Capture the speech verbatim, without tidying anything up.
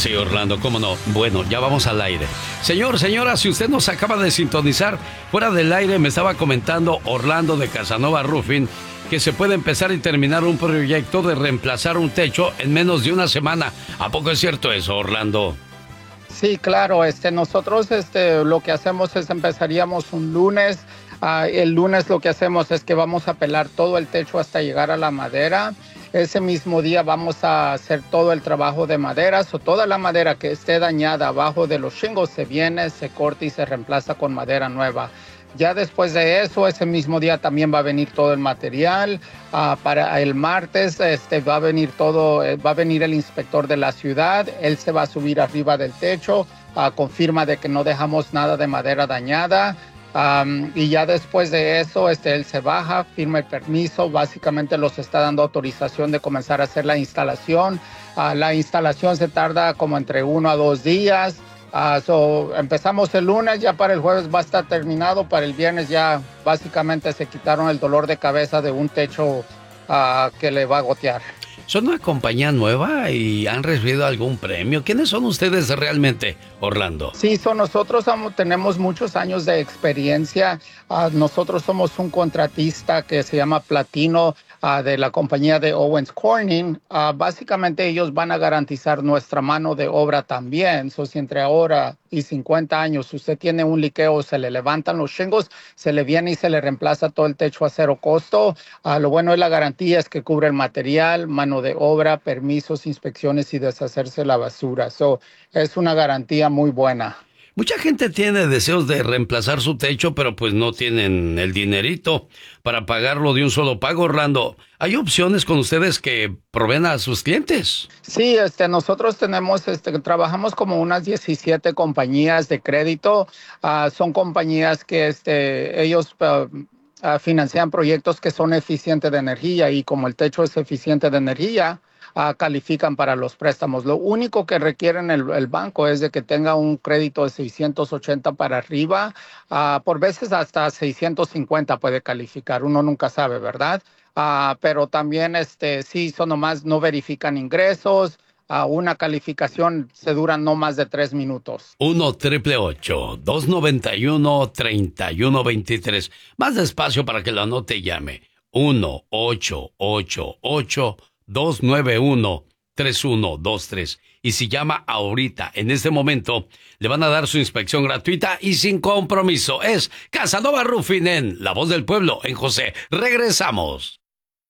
Sí, Orlando, cómo no. Bueno, ya vamos al aire. Señor, señora, si usted nos acaba de sintonizar, fuera del aire me estaba comentando Orlando de Casanova Roofing que se puede empezar y terminar un proyecto de reemplazar un techo en menos de una semana. ¿A poco es cierto eso, Orlando? Sí, claro. Este, nosotros este, lo que hacemos es empezaríamos un lunes. Uh, el lunes lo que hacemos es que vamos a pelar todo el techo hasta llegar a la madera. Ese mismo día vamos a hacer todo el trabajo de maderas o toda la madera que esté dañada abajo de los shingles se viene, se corta y se reemplaza con madera nueva. Ya después de eso, ese mismo día también va a venir todo el material. Uh, para el martes este, va a venir todo, va a venir el inspector de la ciudad. Él se va a subir arriba del techo, uh, confirma de que no dejamos nada de madera dañada. Um, y ya después de eso, este, él se baja, firma el permiso, básicamente los está dando autorización de comenzar a hacer la instalación. Uh, la instalación se tarda como entre uno a dos días. Uh, so, empezamos el lunes, ya para el jueves va a estar terminado, para el viernes ya básicamente se quitaron el dolor de cabeza de un techo uh, que le va a gotear. ¿Son una compañía nueva y han recibido algún premio? ¿Quiénes son ustedes realmente, Orlando? Sí, son nosotros somos, tenemos muchos años de experiencia. Uh, nosotros somos un contratista que se llama Platino uh, de la compañía de Owens Corning. Uh, básicamente ellos van a garantizar nuestra mano de obra también. So, si entre ahora y cincuenta años usted tiene un liqueo, se le levantan los shingles, se le viene y se le reemplaza todo el techo a cero costo. Uh, lo bueno de la garantía es que cubre el material, mano de obra, permisos, inspecciones y deshacerse la basura. So, es una garantía muy buena. Mucha gente tiene deseos de reemplazar su techo, pero pues no tienen el dinerito para pagarlo de un solo pago, Orlando. ¿Hay opciones con ustedes que proveen a sus clientes? Sí, este, nosotros tenemos, este, trabajamos como unas diecisiete compañías de crédito. Uh, son compañías que este, ellos uh, uh, financian proyectos que son eficientes de energía y como el techo es eficiente de energía, Uh, califican para los préstamos. Lo único que requieren el, el banco es de que tenga un crédito de seiscientos ochenta para arriba. Uh, por veces hasta seiscientos cincuenta puede calificar. Uno nunca sabe, ¿verdad? Uh, pero también este, sí, son nomás no verifican ingresos. Uh, una calificación se dura no más de tres minutos. uno triple ocho, dos noventa y uno, treinta y uno veintitrés. Más despacio para que lo anote y llame. uno ocho ocho ocho dos nueve uno, tres uno dos tres. Y si llama ahorita, en este momento, le van a dar su inspección gratuita y sin compromiso. Es Casanova Roofing en La Voz del Pueblo, en José. Regresamos.